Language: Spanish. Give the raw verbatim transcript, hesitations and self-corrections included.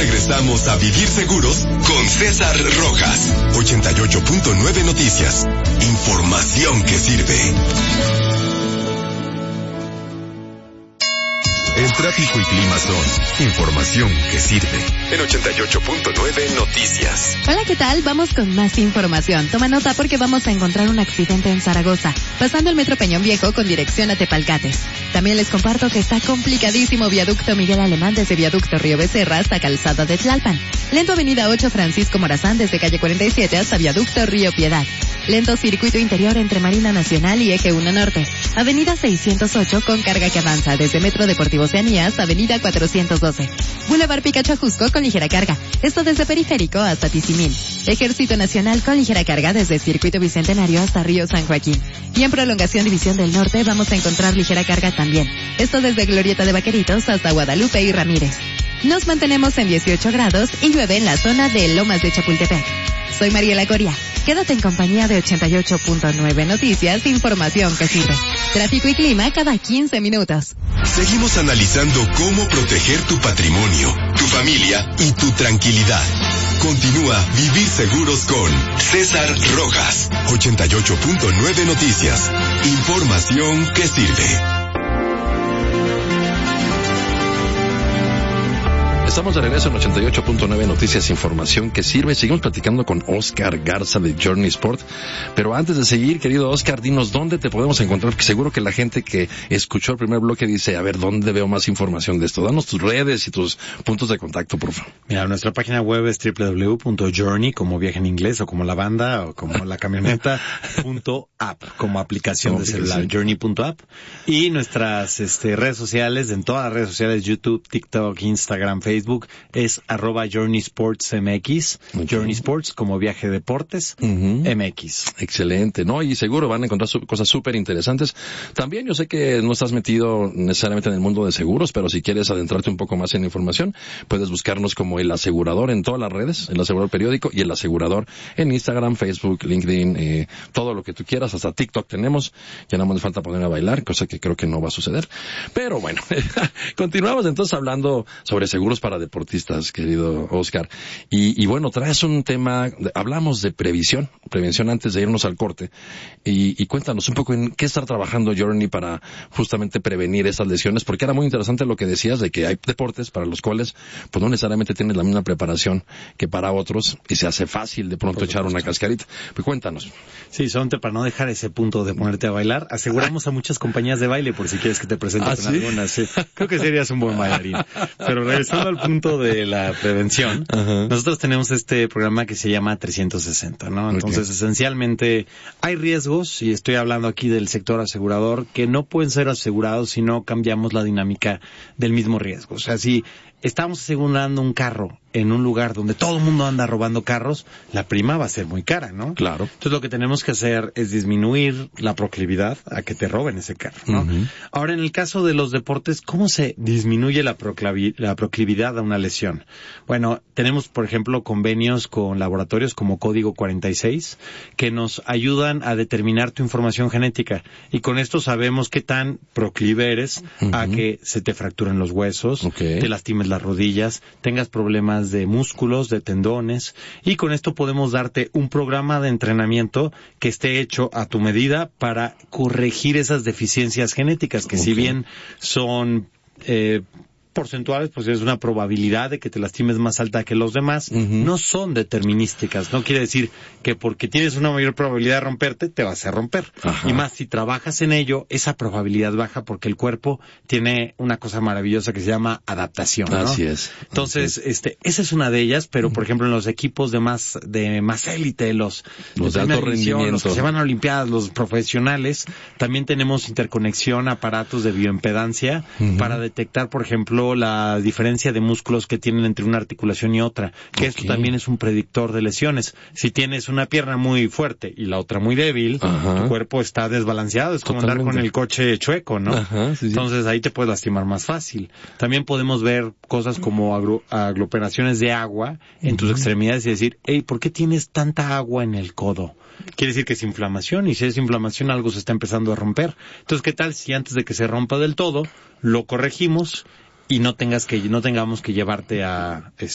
regresamos a Vivir Seguros con César Rojas. ochenta y ocho punto nueve Noticias. Información que sirve. El tráfico y clima son información que sirve. En ochenta y ocho punto nueve Noticias. Hola, ¿qué tal? Vamos con más información. Toma nota porque vamos a encontrar un accidente en Zaragoza, pasando el Metro Peñón Viejo con dirección a Tepalcates. También les comparto que está complicadísimo viaducto Miguel Alemán desde viaducto Río Becerra hasta Calzada de Tlalpan. Lento avenida ocho Francisco Morazán desde calle cuarenta y siete hasta viaducto Río Piedad. Lento circuito interior entre Marina Nacional y Eje uno Norte. Avenida seiscientos ocho con carga que avanza desde Metro Deportivo Oceanía hasta Avenida cuatrocientos doce. Boulevard Picacho Ajusco con ligera carga. Esto desde Periférico hasta Tizimín. Ejército Nacional con ligera carga desde Circuito Bicentenario hasta Río San Joaquín. Y en prolongación División del Norte vamos a encontrar ligera carga también. Esto desde Glorieta de Vaqueritos hasta Guadalupe y Ramírez. Nos mantenemos en dieciocho grados y llueve en la zona de Lomas de Chapultepec. Soy Mariela Coria. Quédate en compañía de ochenta y ocho punto nueve Noticias, información que sirve. Tráfico y clima cada quince minutos. Seguimos analizando cómo proteger tu patrimonio, tu familia y tu tranquilidad. Continúa Vivir Seguros con César Rojas. ochenta y ocho punto nueve Noticias. Información que sirve. Estamos de regreso en ochenta y ocho punto nueve Noticias, información que sirve. Seguimos platicando con Oscar Garza de Journey Sport. Pero antes de seguir, querido Oscar, dinos dónde te podemos encontrar, porque seguro que la gente que escuchó el primer bloque dice, a ver, ¿dónde veo más información de esto? Danos tus redes y tus puntos de contacto, por favor. Mira, nuestra página web es doble u doble u doble u punto journey, como viaje en inglés, o como la banda, o como la camioneta, punto app, como aplicación como de celular, journey punto app. Y nuestras este, redes sociales, en todas las redes sociales, YouTube, TikTok, Instagram, Facebook, es arroba Journey Sports M X, okay. Journey Sports como viaje deportes, uh-huh. M X. Excelente, ¿no? Y seguro van a encontrar su, cosas súper interesantes. También yo sé que no estás metido necesariamente en el mundo de seguros, pero si quieres adentrarte un poco más en la información, puedes buscarnos como El Asegurador en todas las redes, El Asegurador Periódico y El Asegurador en Instagram, Facebook, LinkedIn, eh, todo lo que tú quieras, hasta TikTok tenemos. Ya nada más falta poner a bailar, cosa que creo que no va a suceder. Pero bueno, continuamos entonces hablando sobre seguros para deportistas, querido Oscar. Y, y bueno, traes un tema, hablamos de previsión, prevención antes de irnos al corte. Y, y cuéntanos un poco en qué está trabajando Journey para justamente prevenir esas lesiones, porque era muy interesante lo que decías de que hay deportes para los cuales pues no necesariamente tienes la misma preparación que para otros y se hace fácil de pronto echar una cascarita. Pues cuéntanos. Sí, solamente para no dejar ese punto de ponerte a bailar, aseguramos a muchas compañías de baile por si quieres que te presente ¿Ah, con sí? algunas. Sí. Creo que serías un buen bailarín. Pero regresando al punto de la prevención, uh-huh. nosotros tenemos este programa que se llama trescientos sesenta, ¿no? Entonces, okay. esencialmente, hay riesgos, y estoy hablando aquí del sector asegurador, que no pueden ser asegurados si no cambiamos la dinámica del mismo riesgo. O sea, si estamos asegurando un carro en un lugar donde todo el mundo anda robando carros, la prima va a ser muy cara, ¿no? Claro. Entonces lo que tenemos que hacer es disminuir la proclividad a que te roben ese carro, ¿no? Uh-huh. Ahora, en el caso de los deportes, ¿cómo se disminuye la, proclavi- la proclividad a una lesión? Bueno, tenemos, por ejemplo, convenios con laboratorios como Código cuarenta y seis que nos ayudan a determinar tu información genética, y con esto sabemos qué tan proclive eres uh-huh. a que se te fracturen los huesos, okay. te lastimes las rodillas, tengas problemas de músculos, de tendones, y con esto podemos darte un programa de entrenamiento que esté hecho a tu medida para corregir esas deficiencias genéticas que okay. si bien son eh, porcentuales, pues es una probabilidad de que te lastimes más alta que los demás, uh-huh. no son determinísticas. No quiere decir que porque tienes una mayor probabilidad de romperte, te vas a romper. Ajá. Y más, si trabajas en ello, esa probabilidad baja porque el cuerpo tiene una cosa maravillosa que se llama adaptación, ¿no? Así es. Entonces, okay. este, esa es una de ellas, pero uh-huh. por ejemplo en los equipos de más, de más élite, los, los de, de alto rendimiento, los que se van a olimpiadas, los profesionales, también tenemos interconexión, aparatos de bioimpedancia uh-huh. para detectar, por ejemplo, la diferencia de músculos que tienen entre una articulación y otra, que okay. esto también es un predictor de lesiones. Si tienes una pierna muy fuerte y la otra muy débil, ajá. tu cuerpo está desbalanceado, es como Totalmente. Andar con el coche chueco, ¿no? Ajá, sí, sí. Entonces ahí te puedes lastimar más fácil. También podemos ver cosas como agru- aglomeraciones de agua en uh-huh. tus extremidades y decir, hey, ¿por qué tienes tanta agua en el codo? Quiere decir que es inflamación, y si es inflamación algo se está empezando a romper. Entonces, ¿qué tal si antes de que se rompa del todo, lo corregimos y no tengas que no tengamos que llevarte a